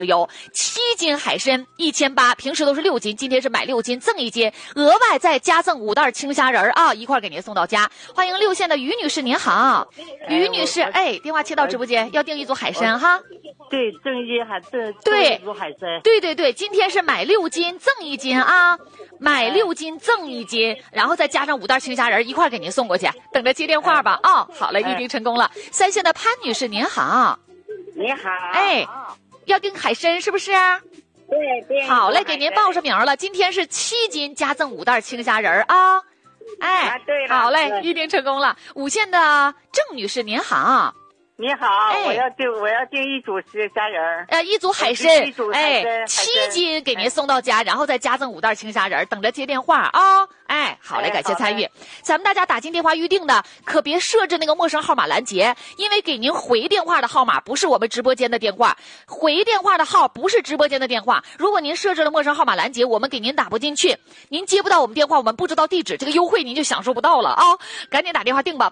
有7斤海参1800，平时都是6斤，今天是买6斤赠1斤，额外再加赠5袋青虾仁啊，一块给您送到家。欢迎6县的于女士，您好，于女士，电话切到直播间，要订一组海参哈。 对，赠1斤对， 一组海参。 对，今天是买6斤赠1斤啊，买6斤赠1斤，然后再加上5袋青虾仁一块给您送过去，等着接电话吧啊。好嘞，预定成功了。3县的潘女士，您好。 你好。 要订海参是不是？ 对。 好嘞，给您报上名了。今天是7斤加赠5袋青虾仁啊。 对了。 好嘞，预定成功了。5县的郑女士，您好。 你好，我要订一组虾仁一组海参，7斤给您送到家，然后再加赠5袋青虾仁，等着接电话啊。好嘞，感谢参与。咱们大家打进电话预定的，可别设置那个陌生号码拦截，因为给您回电话的号码不是我们直播间的电话，回电话的号不是直播间的电话。如果您设置了陌生号码拦截，我们给您打不进去，您接不到我们电话，我们不知道地址，这个优惠您就享受不到了啊！赶紧打电话订吧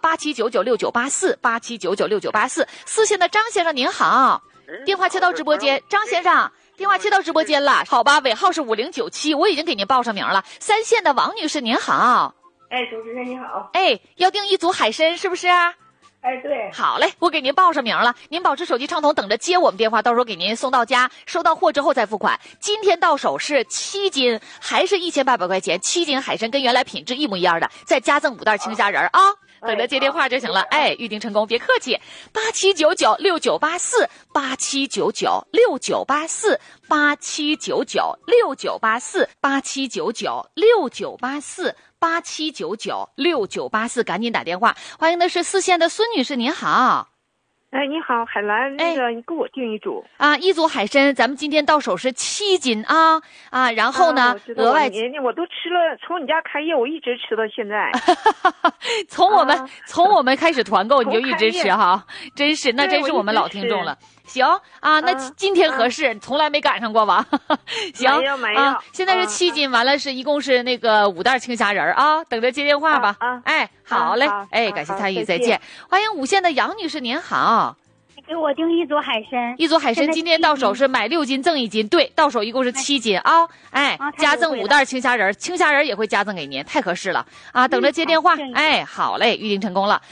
，87996984，87996984。4县的张先生您好，电话切到直播间，张先生。电话切到直播间了，好吧，尾号是5097，我已经给您报上名了。3县的王女士您好， 主持人你好， 要订一组海参是不是？ 对。 好嘞，我给您报上名了，您保持手机畅通，等着接我们电话，到时候给您送到家，收到货之后再付款。今天到手是7斤，还是1800块钱，7斤海参跟原来品质一模一样的，再加赠5袋青虾仁啊。等着接电话就行了，预定成功，别客气。87996984，87996984，87996984，赶紧打电话。欢迎的是4县的孙女士，您好。 你好，海兰，你给我订一组一组海参，咱们今天到手是7斤啊，然后呢，额外我都吃了，从你家开业我一直吃到现在。 从我们开始团购你就一直吃哈，真是我们老听众了。行那今天合适，从来没赶上过吧？行， 没有现在是7斤，完了是一共是那个5袋青虾仁啊，等着接电话吧。好嘞，感谢参与，再见。欢迎5县的杨女士，您好。 给我订一组海参， 今天到手是买6斤赠1斤，对，到手一共是7斤啊，加赠5袋青虾仁，青虾仁也会加赠给您，太合适了啊！等着接电话，好嘞，预定成功了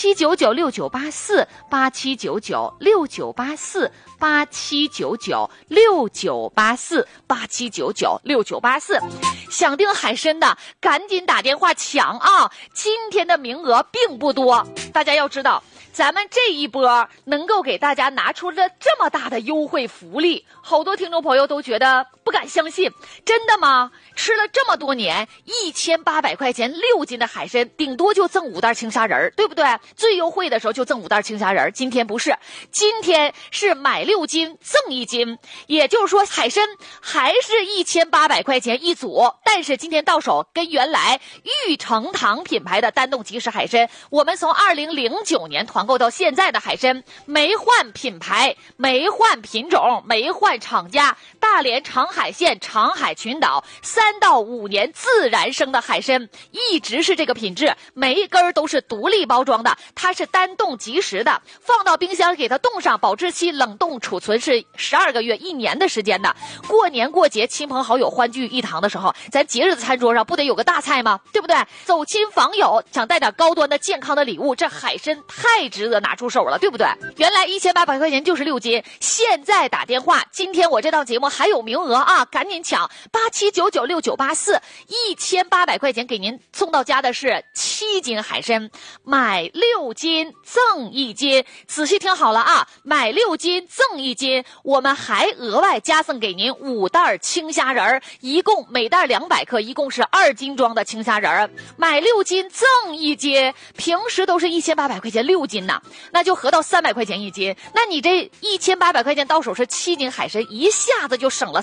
，87996984，87996984，87996984，想订海参的赶紧打电话抢啊！今天的名额并不多，大家要知道。咱们这一波能够给大家拿出了这么大的优惠福利，好多听众朋友都觉得不敢相信，真的吗？吃了这么多年，1800块钱6斤的海参，顶多就赠5袋青虾仁，对不对？最优惠的时候就赠5袋青虾仁，今天不是，今天是买6斤赠1斤，也就是说海参还是1800块钱一组，但是今天到手跟原来玉成堂品牌的单冻即食海参，我们从2009年团购到现在的海参，没换品牌，没换品种，没换厂家，大连长海县长海群岛3到5年自然生的海参，一直是这个品质，每一根都是独立包装的，它是单冻即食的，放到冰箱给它冻上，保质期冷冻储存是12个月1年的时间的。过年过节亲朋好友欢聚一堂的时候，咱节日的餐桌上不得有个大菜吗？对不对？走亲访友想带点高端的健康的礼物，这海参太值得拿出手了，对不对？原来1800块钱就是6斤，现在打电话，今天我这档节目还有名额啊，赶紧抢！87996984，1800块钱给您送到家的是7斤海参，买6斤赠1斤，仔细听好了啊，买6斤赠1斤，我们还额外加赠给您5袋青虾仁，一共每袋200克，一共是2斤装的青虾仁，买6斤赠1斤，平时都是1800块钱6斤呢，那就合到300块钱1斤，那你这1800块钱到手是7斤海参，一下子就省了300块钱。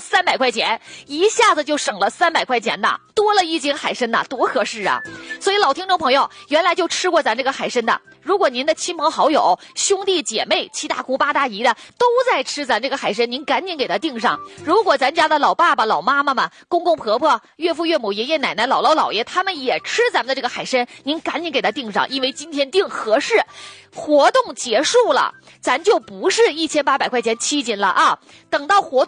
块钱，一下子就省了300块钱呐，多了1斤海参呐，多合适啊！所以老听众朋友，原来就吃过咱这个海参的，如果您的亲朋好友、兄弟姐妹、七大姑八大姨的都在吃咱这个海参，您赶紧给他订上。如果咱家的老爸爸、老妈妈们、公公婆婆、岳父岳母、爷爷奶奶、姥姥姥爷他们也吃咱们的这个海参，您赶紧给他订上，因为今天订合适。活动结束了，咱就不是1800块钱7斤了啊！等到活动